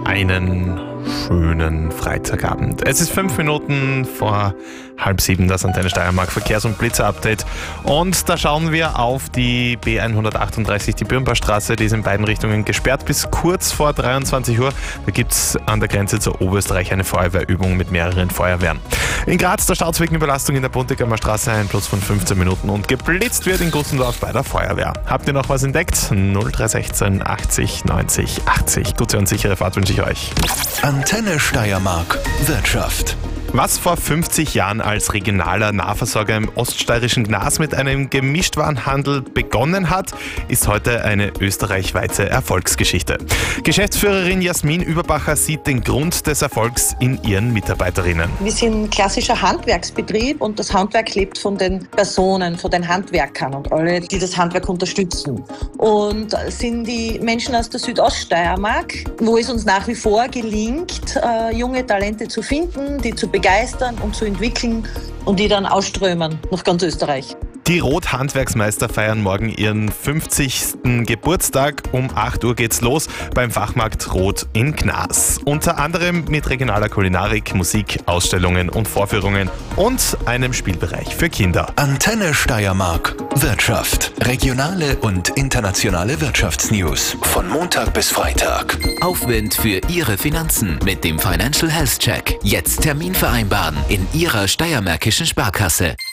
einen schönen Freitagabend. Es ist 5 Minuten vor 6:30, das Antenne Steiermark Verkehrs- und Blitzer-Update. Und da schauen wir auf die B138, die Birnbaumstraße, die ist in beiden Richtungen gesperrt bis kurz vor 23 Uhr. Da gibt es an der Grenze zur Oberösterreich eine Feuerwehrübung mit mehreren Feuerwehren. In Graz, der Staut wegen Überlastung in der Buntegammer Straße, ein Plus von 15 Minuten und geblitzt wird in Gussendorf bei der Feuerwehr. Habt ihr noch was entdeckt? 0316 80 90 80. Gute und sichere Fahrt wünsche ich euch. Antenne Steiermark Wirtschaft. Was vor 50 Jahren als regionaler Nahversorger im oststeirischen Gnas mit einem Gemischtwarenhandel begonnen hat, ist heute eine österreichweite Erfolgsgeschichte. Geschäftsführerin Jasmin Überbacher sieht den Grund des Erfolgs in ihren Mitarbeiterinnen. Wir sind ein klassischer Handwerksbetrieb und das Handwerk lebt von den Personen, von den Handwerkern und alle, die das Handwerk unterstützen. Und sind die Menschen aus der Südoststeiermark, wo es uns nach wie vor gelingt, junge Talente zu finden, die zu begeistern und zu entwickeln und die dann ausströmen nach ganz Österreich. Die Rot-Handwerksmeister feiern morgen ihren 50. Geburtstag. Um 8 Uhr geht's los beim Fachmarkt Rot in Gnas. Unter anderem mit regionaler Kulinarik, Musik, Ausstellungen und Vorführungen und einem Spielbereich für Kinder. Antenne Steiermark Wirtschaft. Regionale und internationale Wirtschaftsnews. Von Montag bis Freitag. Aufwind für Ihre Finanzen mit dem Financial Health Check. Jetzt Termin vereinbaren in Ihrer steiermärkischen Sparkasse.